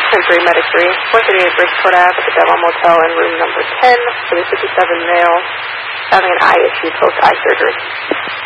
10-3, Medic 3, 438 Bridgeport Ave at the Delmar Motel in room number 10 for the 57 male having an eye issue post-eye surgery.